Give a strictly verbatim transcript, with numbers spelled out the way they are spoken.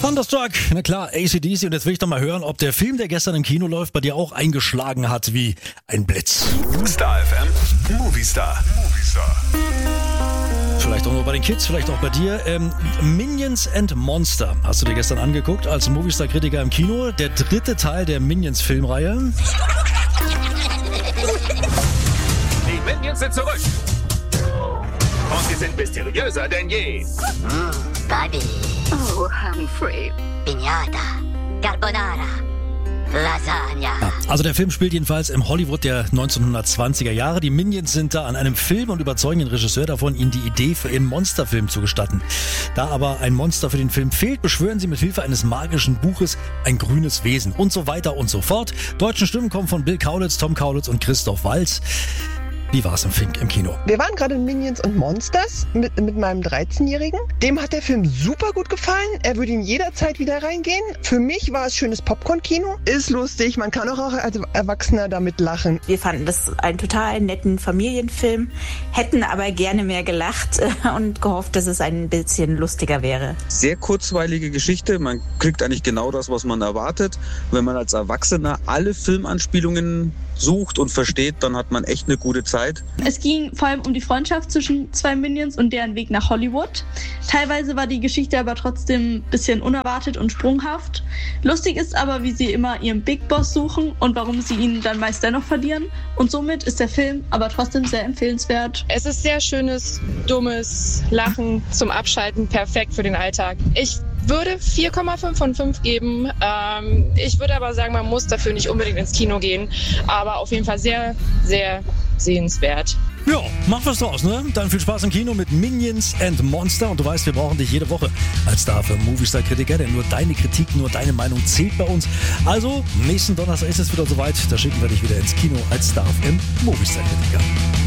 Thunderstruck, na klar, A C D C. Und jetzt will ich doch mal hören, ob der Film, der gestern im Kino läuft, bei dir auch eingeschlagen hat wie ein Blitz. Star F M, Movie Star. Movie Star. Vielleicht auch nur bei den Kids, vielleicht auch bei dir. Ähm, Minions and Monster hast du dir gestern angeguckt als Movistar-Kritiker im Kino. Der dritte Teil der Minions-Filmreihe. Die Minions sind zurück. Und sie sind mysteriöser denn je. Mm, Buddy. Oh, Humphrey. Piñata. Carbonara. Lasagna. Ja, also der Film spielt jedenfalls im Hollywood der neunzehnhundertzwanziger Jahre. Die Minions sind da an einem Film und überzeugen den Regisseur davon, ihnen die Idee für ihren Monsterfilm zu gestatten. Da aber ein Monster für den Film fehlt, beschwören sie mit Hilfe eines magischen Buches ein grünes Wesen und so weiter und so fort. Deutschen Stimmen kommen von Bill Kaulitz, Tom Kaulitz und Christoph Waltz. Wie war es im Fink im Kino? Wir waren gerade in Minions und Monsters mit, mit meinem dreizehnjährigen. Dem hat der Film super gut gefallen. Er würde ihn jederzeit wieder reingehen. Für mich war es schönes Popcorn-Kino. Ist lustig, man kann auch als Erwachsener damit lachen. Wir fanden das einen total netten Familienfilm, hätten aber gerne mehr gelacht und gehofft, dass es ein bisschen lustiger wäre. Sehr kurzweilige Geschichte. Man kriegt eigentlich genau das, was man erwartet. Wenn man als Erwachsener alle Filmanspielungen sucht und versteht, dann hat man echt eine gute Zeit. Es ging vor allem um die Freundschaft zwischen zwei Minions und deren Weg nach Hollywood. Teilweise war die Geschichte aber trotzdem ein bisschen unerwartet und sprunghaft. Lustig ist aber, wie sie immer ihren Big Boss suchen und warum sie ihn dann meist dennoch verlieren. Und somit ist der Film aber trotzdem sehr empfehlenswert. Es ist sehr schönes, dummes Lachen zum Abschalten, perfekt für den Alltag. Ich würde vier Komma fünf von fünf geben. Ähm, ich würde aber sagen, man muss dafür nicht unbedingt ins Kino gehen. Aber auf jeden Fall sehr, sehr sehenswert. Ja, mach was draus, ne? Dann viel Spaß im Kino mit Minions and Monster. Und du weißt, wir brauchen dich jede Woche als Star für Movistar-Kritiker, denn nur deine Kritik, nur deine Meinung zählt bei uns. Also, nächsten Donnerstag ist es wieder soweit. Da schicken wir dich wieder ins Kino als Star im Movistar-Kritiker.